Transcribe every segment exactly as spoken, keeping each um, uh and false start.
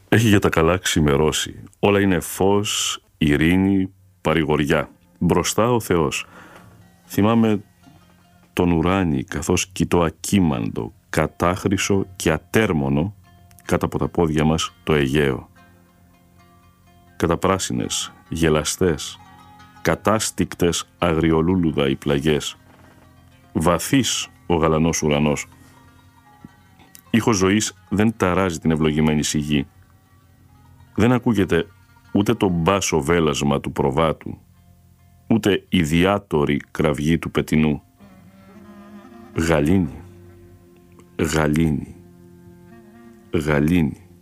Έχει για τα καλά ξημερώσει. Όλα είναι φως, ειρήνη, παρηγοριά. Μπροστά ο Θεός. Θυμάμαι τον ουράνι καθώς κοιτώ ακίμαντο, κατάχρυσο και ατέρμονο κάτω από τα πόδια μας το Αιγαίο. Καταπράσινες, γελαστές, κατάστικτες αγριολούλουδα οι πλαγιές. Βαθύς ο γαλανός ουρανός. Ήχος ζωής δεν ταράζει την ευλογημένη σιγή. Δεν ακούγεται ούτε το μπάσο βέλασμα του προβάτου, ούτε η διάτορη κραυγή του πετινού. Γαλήνη, γαλήνη, γαλήνη.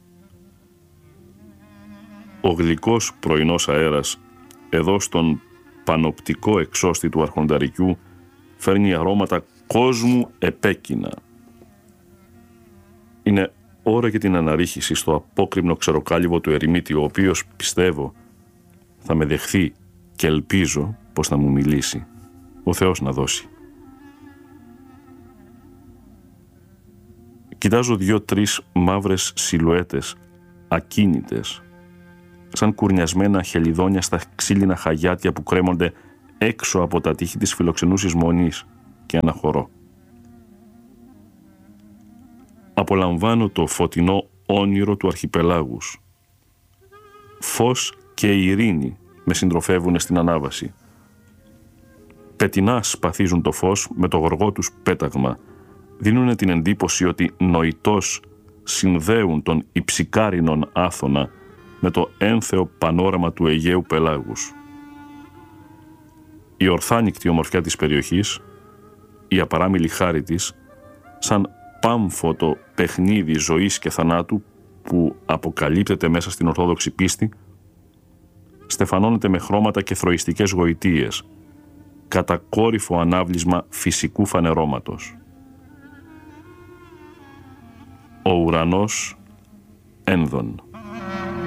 Ο γλυκός πρωινός αέρας, εδώ στον πανοπτικό εξώστη του αρχονταρικιού, φέρνει αρώματα κόσμου επέκεινα. Είναι ώρα για την αναρρίχηση στο απόκρημνο ξεροκάλυβο του ερημίτη, ο οποίος, πιστεύω, θα με δεχθεί και ελπίζω πως θα μου μιλήσει. Ο Θεός να δώσει. Κοιτάζω δυο-τρεις μαύρες σιλουέτες, ακίνητες, σαν κουρνιασμένα χελιδόνια στα ξύλινα χαγιάτια που κρέμονται έξω από τα τείχη της φιλοξενούσης μονής, και αναχωρώ. Απολαμβάνω το φωτεινό όνειρο του αρχιπελάγους. Φως και ειρήνη με συντροφεύουν στην ανάβαση. Πετεινά σπαθίζουν το φως με το γοργό τους πέταγμα. Δίνουν την εντύπωση ότι νοητός συνδέουν τον υψικάρινον Άθωνα με το ένθεο πανόραμα του Αιγαίου πελάγους. Η ορθάνικτη ομορφιά της περιοχής, η απαράμιλη χάρη της, σαν πάμφωτο παιχνίδι ζωής και θανάτου που αποκαλύπτεται μέσα στην ορθόδοξη πίστη, στεφανώνεται με χρώματα και θροιστικές γοητείες, κατακόρυφο ανάβλισμα φυσικού φανερώματος. Ο ουρανός ένδον.